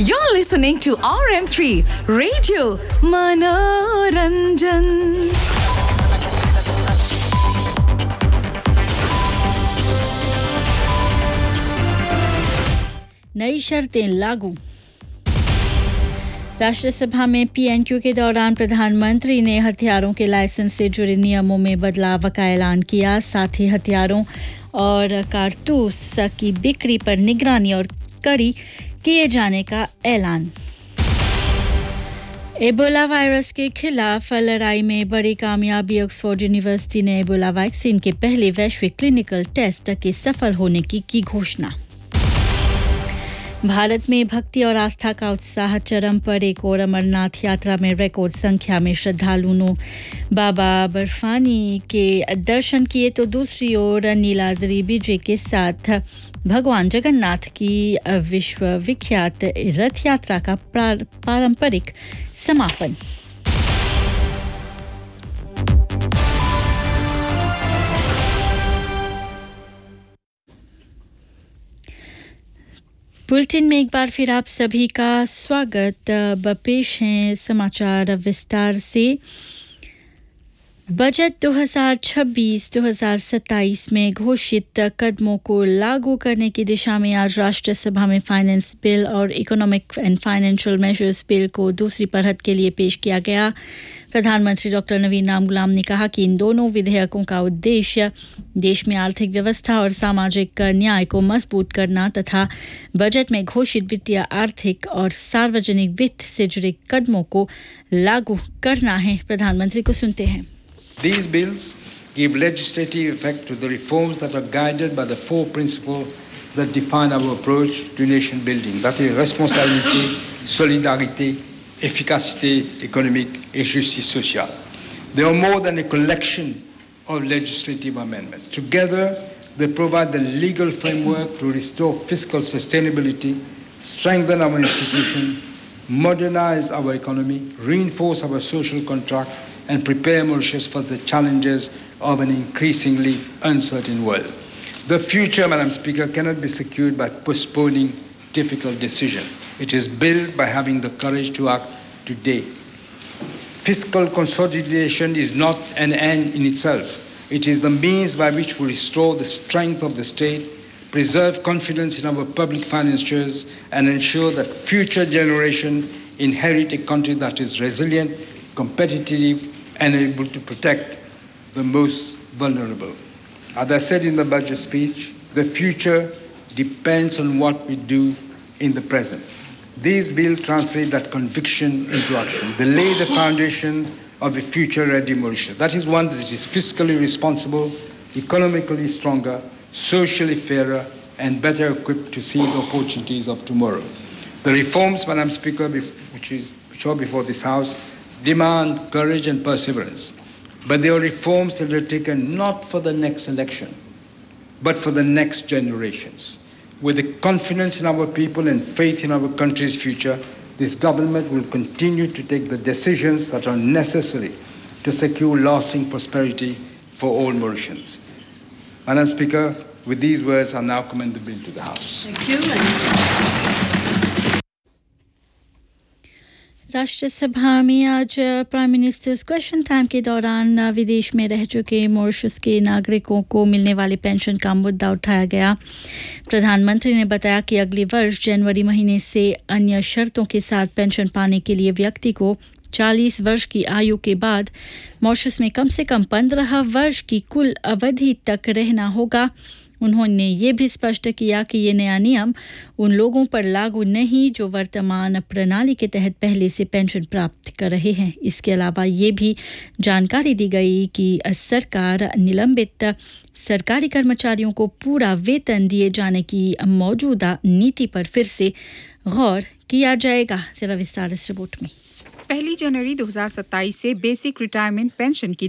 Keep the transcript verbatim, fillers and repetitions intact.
You're listening to R M three Radio Manoranjan. नई शर्तें लागू। राष्ट्रसभा में पीएनक्यू के दौरान प्रधानमंत्री ने हथियारों के लाइसेंस से जुड़े नियमों में बदलाव का ऐलान किया। साथ ही हथियारों और कारतूस की बिक्री पर निगरानी और कड़ी किए जाने का ऐलान। एबोला वायरस के खिलाफ लड़ाई में बड़ी कामयाबी। ऑक्सफोर्ड यूनिवर्सिटी ने एबोला वैक्सीन के पहले वैश्विक क्लिनिकल टेस्ट के सफल होने की की घोषणा। भारत में भक्ति और आस्था का उत्साह चरम पर। एक और अमरनाथ यात्रा में रिकॉर्ड संख्या में श्रद्धालुओं बाबा बर्फानी के दर्शन किए तो दूसरी ओर नीलाद्री विजय के साथ भगवान जगन्नाथ की विश्व विख्यात रथ यात्रा का पारंपरिक समापन। बुलेटिन में एक बार फिर आप सभी का स्वागत। अब पेश हैं समाचार विस्तार से। बजट दो हज़ार छब्बीस दो हज़ार सत्ताईस में घोषित कदमों को लागू करने की दिशा में आज राष्ट्रसभा में फाइनेंस बिल और economic and financial measures bill को दूसरी पढ़त के लिए पेश किया गया। प्रधानमंत्री डॉक्टर नवीन राम गुलाम ने कहा कि इन दोनों विधेयकों का उद्देश्य देश में आर्थिक व्यवस्था और सामाजिक न्याय को मजबूत करना तथा बजट में घोषित वित्तीय, आर्थिक और सार्वजनिक वित्त से जुड़े कदमों को लागू करना है। प्रधानमंत्री को सुनते हैं। These bills give legislative effect to the reforms that are guided by the four principles that define our approach to nation building. That is responsabilité, solidarité, efficacité économique et justice sociale. They are more than a collection of legislative amendments. Together, they provide the legal framework to restore fiscal sustainability, strengthen our institutions, modernize our economy, reinforce our social contract, and prepare Mauritius for the challenges of an increasingly uncertain world. The future, Madam Speaker, cannot be secured by postponing difficult decisions. It is built by having the courage to act today. Fiscal consolidation is not an end in itself. It is the means by which we restore the strength of the state, preserve confidence in our public finances, and ensure that future generations inherit a country that is resilient, competitive, and able to protect the most vulnerable. As I said in the budget speech, the future depends on what we do in the present. These bills translate that conviction into action. They lay the foundation of a future-ready Mauritius. That is one that is fiscally responsible, economically stronger, socially fairer, and better equipped to seize the opportunities of tomorrow. The reforms, Madam Speaker, which, is, which are before this House, demand courage and perseverance. But they are reforms that are taken not for the next election, but for the next generations. With the confidence in our people and faith in our country's future, this government will continue to take the decisions that are necessary to secure lasting prosperity for all Mauritians. Madam Speaker, with these words, I now commend the bill to the House. Thank you. राष्ट्रसभा में आज prime ministers question time के दौरान विदेश में रह चुके Mauritius के नागरिकों को मिलने वाले पेंशन का मुद्दा उठाया गया। प्रधानमंत्री ने बताया कि अगले वर्ष जनवरी महीने से अन्य शर्तों के साथ पेंशन पाने के लिए व्यक्ति को चालीस वर्ष की आयु के बाद मॉरिशस में कम से कम पंद्रह वर्ष की कुल अवधि तक रहना होगा। उन्होंने ये भी स्पष्ट किया कि ये नया नियम उन लोगों पर लागू नहीं जो वर्तमान प्रणाली के तहत पहले से पेंशन प्राप्त कर रहे हैं। इसके अलावा ये भी जानकारी दी गई कि सरकार निलंबित सरकारी कर्मचारियों को पूरा वेतन दिए जाने की मौजूदा नीति पर फिर से गौर किया जाएगा। जरा विस्तार इस रिपोर्ट में। पहली जनवरी दो हज़ार सत्ताईस से बेसिक रिटायरमेंट पेंशन की